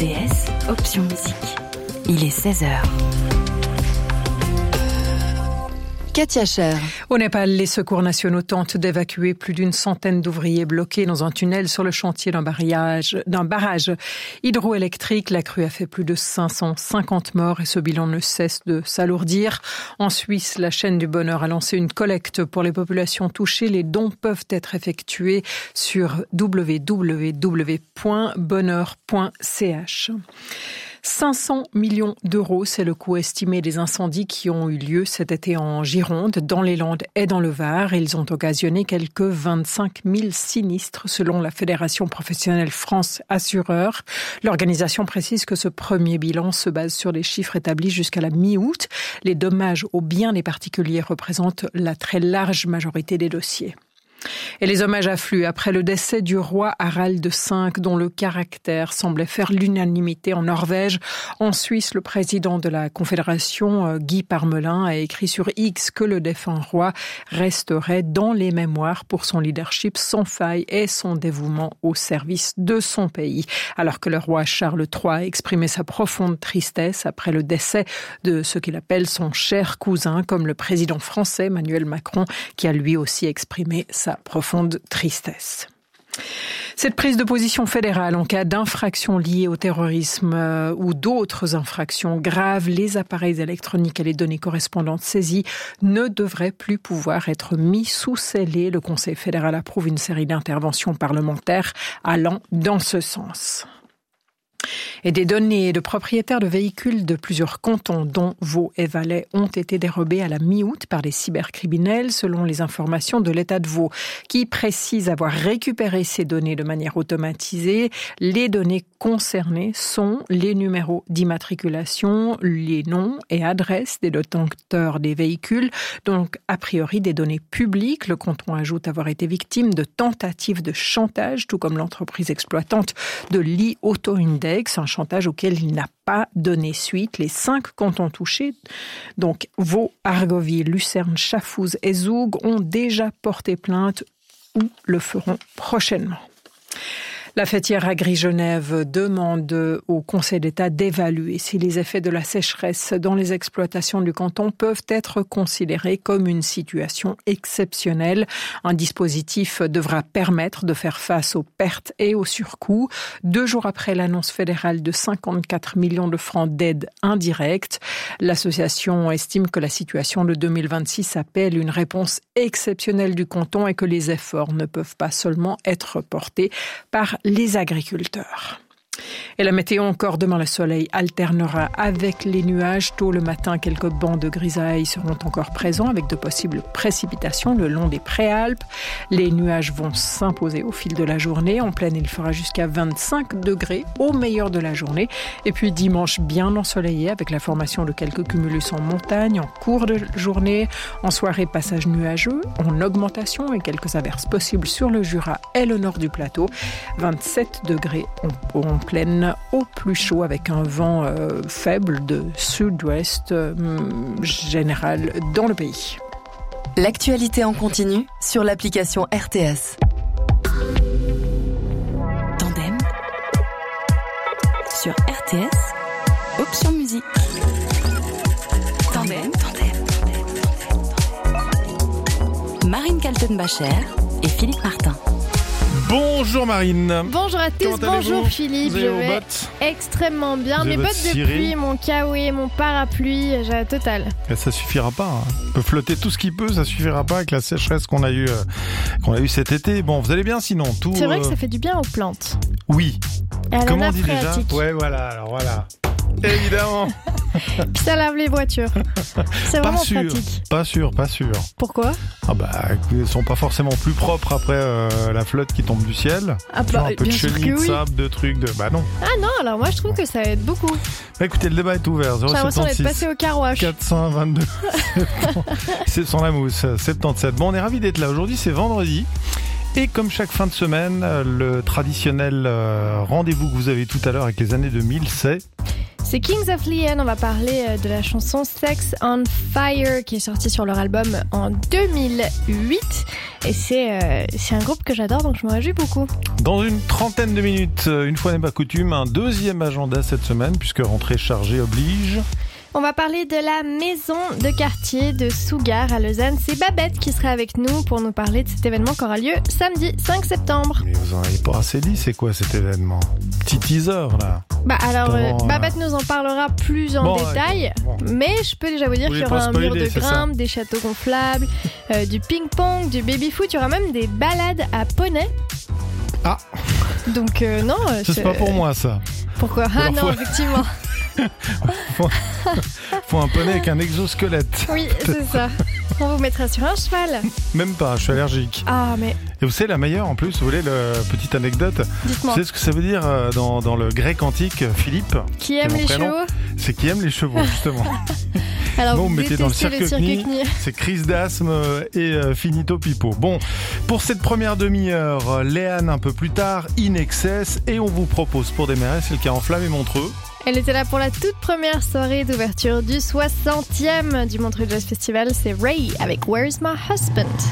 RTS, option musique. Il est 16h. Katia Cher. Au Népal, les secours nationaux tentent d'évacuer plus d'une centaine d'ouvriers bloqués dans un tunnel sur le chantier d'un barrage hydroélectrique. La crue a fait plus de 550 morts et ce bilan ne cesse de s'alourdir. En Suisse, la chaîne du bonheur a lancé une collecte pour les populations touchées. Les dons peuvent être effectués sur www.bonheur.ch. 500 millions d'euros, c'est le coût estimé des incendies qui ont eu lieu cet été en Gironde, dans les Landes et dans le Var. Ils ont occasionné quelques 25 000 sinistres selon la Fédération professionnelle France Assureurs. L'organisation précise que ce premier bilan se base sur des chiffres établis jusqu'à la mi-août. Les dommages aux biens des particuliers représentent la très large majorité des dossiers. Et les hommages affluent après le décès du roi Harald V, dont le caractère semblait faire l'unanimité en Norvège. En Suisse, le président de la Confédération, Guy Parmelin, a écrit sur X que le défunt roi resterait dans les mémoires pour son leadership sans faille et son dévouement au service de son pays. Alors que le roi Charles III a exprimé sa profonde tristesse après le décès de ce qu'il appelle son cher cousin, comme le président français Emmanuel Macron, qui a lui aussi exprimé sa profonde tristesse. Cette prise de position fédérale en cas d'infraction liée au terrorisme ou d'autres infractions graves, les appareils électroniques et les données correspondantes saisies ne devraient plus pouvoir être mis sous scellé. Le Conseil fédéral approuve une série d'interventions parlementaires allant dans ce sens. Et des données de propriétaires de véhicules de plusieurs cantons, dont Vaud et Valais, ont été dérobées à la mi-août par des cybercriminels, selon les informations de l'État de Vaud, qui précise avoir récupéré ces données de manière automatisée. Les données concernées sont les numéros d'immatriculation, les noms et adresses des détenteurs des véhicules, donc a priori des données publiques. Le canton ajoute avoir été victime de tentatives de chantage, tout comme l'entreprise exploitante de l'e-Auto Index, un chantage auquel il n'a pas donné suite. Les 5 cantons touchés, donc Vaud, Argovie, Lucerne, Chafouz et Zoug, ont déjà porté plainte ou le feront prochainement. La fêtière Agri-Genève demande au Conseil d'État d'évaluer si les effets de la sécheresse dans les exploitations du canton peuvent être considérés comme une situation exceptionnelle. Un dispositif devra permettre de faire face aux pertes et aux surcoûts. 2 jours après l'annonce fédérale de 54 millions de francs d'aide indirecte, l'association estime que la situation de 2026 appelle une réponse exceptionnelle du canton et que les efforts ne peuvent pas seulement être portés par les agriculteurs. Et la météo encore, demain le soleil alternera avec les nuages. Tôt le matin, quelques bancs de grisaille seront encore présents avec de possibles précipitations le long des préalpes. Les nuages vont s'imposer au fil de la journée. En pleine, il fera jusqu'à 25 degrés au meilleur de la journée. Et puis dimanche, bien ensoleillé avec la formation de quelques cumulus en montagne en cours de journée. En soirée, passage nuageux en augmentation et quelques averses possibles sur le Jura et le nord du plateau. 27 degrés en pleine au plus chaud avec un vent faible de sud-ouest général dans le pays. L'actualité en continu sur l'application RTS. Tandem sur RTS, option musique. Tandem. Marine Kaltenbacher et Philippe Martin. Bonjour Marine. Bonjour à tous, bonjour Philippe. Je vais extrêmement bien. Mes bottes de pluie, mon kawaii, mon parapluie, j'ai la totale. Et ça suffira pas. On peut flotter tout ce qu'il peut, ça suffira pas avec la sécheresse qu'on a eu cet été. Bon, vous allez bien sinon tout. C'est vrai que ça fait du bien aux plantes. Oui. Et à comment la on dit déjà ? phréatique. Ouais, alors voilà. Évidemment. Puis ça lave les voitures. C'est vraiment pratique. Pas sûr. Pourquoi ? Ils sont pas forcément plus propres après la flotte qui tombe du ciel. Un peu de chenilles, de sable, de trucs, non. Ah non, alors moi je trouve que ça aide beaucoup. Écoutez, le débat est ouvert. J'ai l'impression d'être passé au car wash. 422. C'est sans la mousse. 77. Bon, on est ravis d'être là. Aujourd'hui, c'est vendredi. Et comme chaque fin de semaine, le traditionnel rendez-vous que vous avez tout à l'heure avec les années 2000, c'est C'est Kings of Leon, on va parler de la chanson Sex on Fire qui est sortie sur leur album en 2008 et c'est un groupe que j'adore donc je me réjouis beaucoup. Dans une trentaine de minutes, une fois n'est pas coutume, un deuxième agenda cette semaine puisque rentrée chargée oblige. On va parler de la maison de quartier de Sougar à Lausanne. C'est Babette qui sera avec nous pour nous parler de cet événement qui aura lieu samedi 5 septembre. Mais vous en avez pas assez dit, c'est quoi cet événement ? Petit teaser là. Babette nous en parlera plus en détail, mais je peux déjà vous dire qu'il y aura un mur de grimpe, des châteaux gonflables, du ping-pong, du baby-foot, il y aura même des balades à poney. Ah. Donc non. C'est pas pour moi ça. Pourquoi ? Effectivement. Faut un poney avec un exosquelette. Oui, c'est ça. On vous mettra sur un cheval. Même pas, je suis allergique. Ah, mais... Et vous savez, la meilleure en plus, vous voulez la petite anecdote ? Dites-moi. Vous savez ce que ça veut dire dans le grec antique, Philippe ? Qui aime les chevaux ? C'est qui aime les chevaux, justement. Alors, bon, vous mettez dans le cirque-knie. C'est crise d'asthme et finito pipo. Bon, pour cette première demi-heure, Léane un peu plus tard, In Excess, et on vous propose pour démarrer, c'est le cas en Flamme et Montreux. Elle était là pour la toute première soirée d'ouverture du 60e du Montreux Jazz Festival. C'est Ray avec Where's My Husband ?